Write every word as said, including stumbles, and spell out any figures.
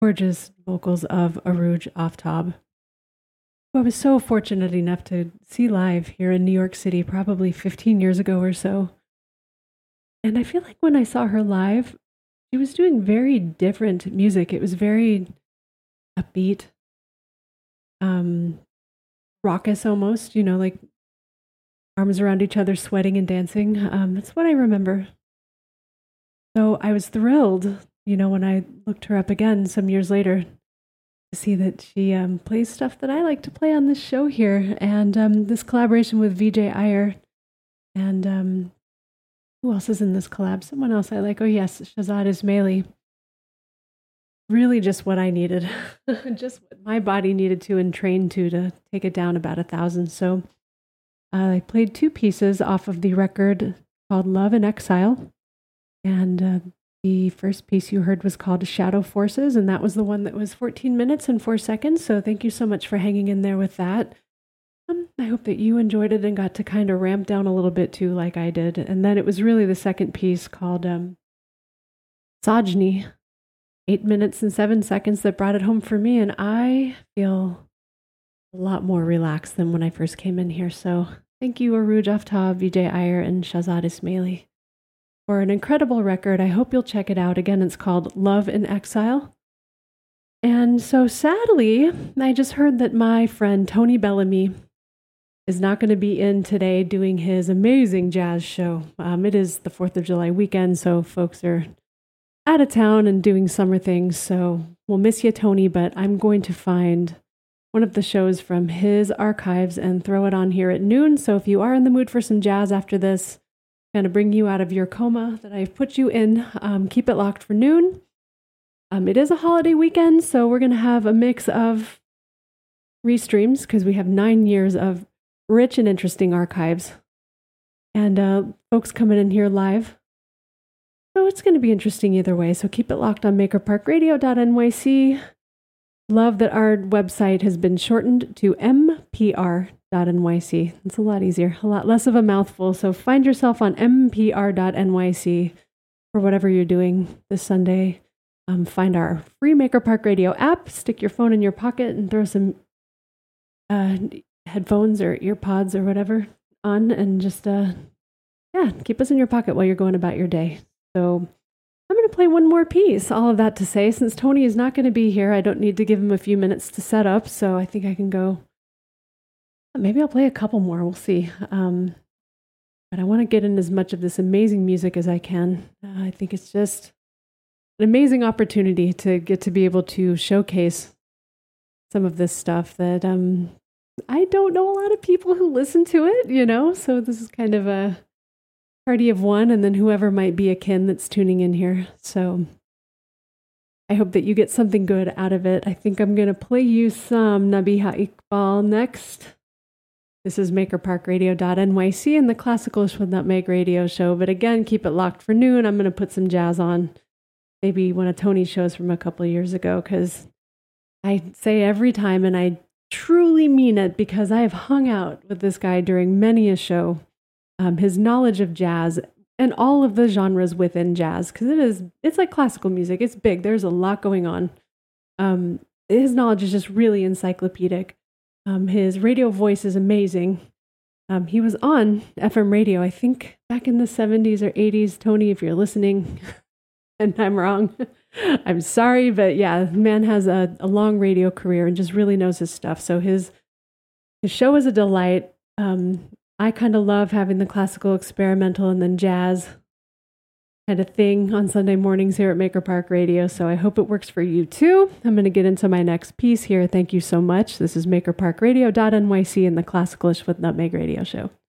Gorgeous vocals of Arooj Aftab, who I was so fortunate enough to see live here in New York City probably fifteen years ago or so. And I feel like when I saw her live, she was doing very different music. It was very upbeat, um, raucous almost, you know, like arms around each other, sweating and dancing. Um, that's what I remember. So I was thrilled, you know, when I looked her up again some years later to see that she um, plays stuff that I like to play on this show here. And um, this collaboration with Vijay Iyer. And um, who else is in this collab? Someone else I like. Oh, yes, Shahzad Ismaili. Really just what I needed. Just what my body needed to and trained to to take it down about a thousand. So uh, I played two pieces off of the record called Love in Exile. And uh, the first piece you heard was called Shadow Forces, and that was the one that was fourteen minutes and four seconds. So thank you so much for hanging in there with that. Um, I hope that you enjoyed it and got to kind of ramp down a little bit too, like I did. And then it was really the second piece called um, Sajni, eight minutes and seven seconds that brought it home for me. And I feel a lot more relaxed than when I first came in here. So thank you, Arooj Aftab, Vijay Iyer, and Shahzad Ismaili, for an incredible record. I hope you'll check it out. Again, it's called Love in Exile. And so sadly, I just heard that my friend Tony Bellamy is not going to be in today doing his amazing jazz show. Um, it is the fourth of July weekend, so folks are out of town and doing summer things. So we'll miss you, Tony, but I'm going to find one of the shows from his archives and throw it on here at noon. So if you are in the mood for some jazz after this, kind of bring you out of your coma that I've put you in, um, keep it locked for noon. Um, it is a holiday weekend, so we're going to have a mix of restreams because we have nine years of rich and interesting archives. And uh, folks coming in here live. So it's going to be interesting either way. So keep it locked on maker park radio dot N Y C. Love that our website has been shortened to M P R dot N Y C. It's a lot easier, a lot less of a mouthful. So find yourself on M P R dot N Y C for whatever you're doing this Sunday. Um, find our free Maker Park Radio app, stick your phone in your pocket and throw some uh, headphones or ear pods or whatever on and just, uh, yeah, keep us in your pocket while you're going about your day. So I'm going to play one more piece. All of that to say, since Tony is not going to be here, I don't need to give him a few minutes to set up. So I think I can go. Maybe I'll play a couple more. We'll see. Um, but I want to get in as much of this amazing music as I can. Uh, I think it's just an amazing opportunity to get to be able to showcase some of this stuff that um, I don't know a lot of people who listen to it, you know? So this is kind of a party of one, and then whoever might be akin that's tuning in here. So I hope that you get something good out of it. I think I'm going to play you some Nabiha Iqbal next. This is maker park radio dot N Y C and the Classicalish with Nutmeg radio show. But again, keep it locked for noon. I'm going to put some jazz on. Maybe one of Tony's shows from a couple of years ago, because I say every time, and I truly mean it, because I have hung out with this guy during many a show. Um, his knowledge of jazz and all of the genres within jazz, because it is, it's like classical music. It's big. There's a lot going on. Um, his knowledge is just really encyclopedic. Um, his radio voice is amazing. Um, he was on F M radio, I think, back in the seventies or eighties. Tony, if you're listening, and I'm wrong, I'm sorry, but yeah, the man has a, a long radio career and just really knows his stuff. So his his show is a delight. Um, I kind of love having the classical, experimental, and then jazz kind of thing on Sunday mornings here at Maker Park Radio. So I hope it works for you too. I'm going to get into my next piece here. Thank you so much. This is maker park radio dot N Y C and the Classicalish with Nutmeg radio show.